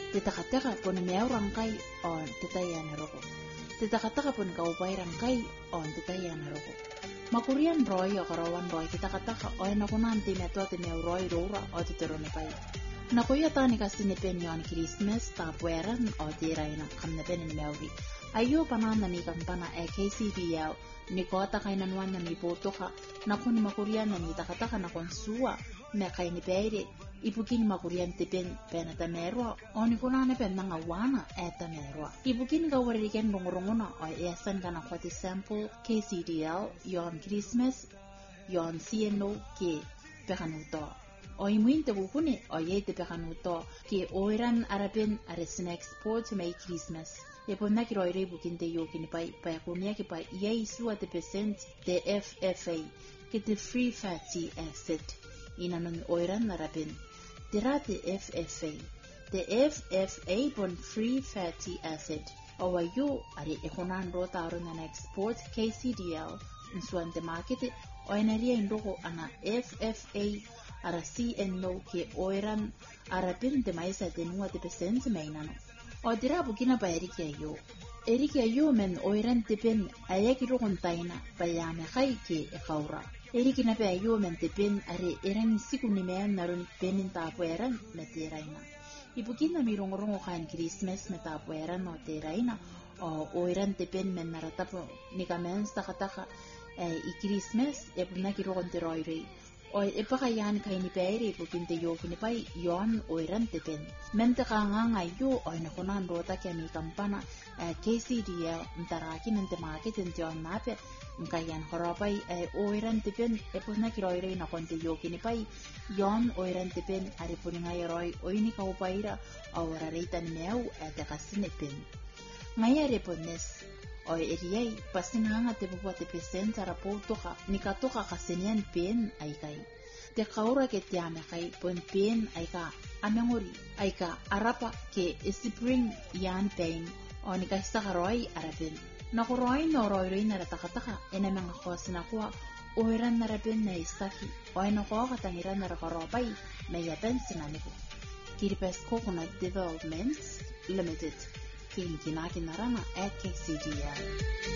Titakataka pun meau rangkai on titayan roko. Titakataka pun kaupay rangkai on titayan roko. Makurian roy o karawan roy titakataka o nakunanti meto ati meau roy rora o titironipay. Nakuya tani kasi ni penyon Christmas tapueran o tiray na kamnepen ni meauri. Ayo panana ni kampana KCDL ni kota kay nanwan na ni boto ka nakun makurian na ni takataka na konsua me kay ni pere ibukin makurian tipen penata merwa o ni kunane pen nga wana eta merwa ibukin gawariken rongorongona o esan kana kwati sample KCDL yon Christmas yon CNO ke pekanuto o imuinte bukune o yete pekanuto ke oiran arapen aresina export may Christmas Eponna ki roire bukin te yokin pai kunia ki pai yai sua te percent de FFA ki te free fatty acid inanon oiran narapen tirate FFA the FFA bon free fatty acid owayo ari ekonan rota aron na export KCDL nsuan te market oinaria indoko ana FFA ara CNO ke oiran arapen te maisa te nua te percent mainano O dira bukina pa Eriki ayo men oiran tipen ayaki rokon taina payame kai ke ekaura. Eriki na pa ayo men tipen are eran siku ni mean naron penin tapueran meteraina. Ibukina mirongrongo kan Christmas metapueran no teraina o oiran tipen men naratapo ni kamen sakataka i Christmas e punaki rokon teroirei. O epakayan kay ni pere pupinte yo kinipai yon oiran tipen. Mente kanganga yo o nakunan rota kaya may kampana KCDL ntaraki nante market nte on mape nkayan horopay oiran tipen epos na kiroire na konte yo kinipai yon oiran tipen aripuni nga yoroi oini kaupaira o rarita ni meau te kasinipin. Ngaya repones o eriyay pasinganga te pupa te pesen tarapotoka nikatoka kasenian pen aikai te kaura ke te ame kai pon pen aika amengori aika arapa ke spring yan pen o nikaisakaroi arapen nakuroi no roiroi naratakataka enamanga kosina kuwa oiran narapen na isaki o enoko katangiran narakaropai mayapen sinaniku Kiribati Coconut Developments Limited Kinarana at KCDL.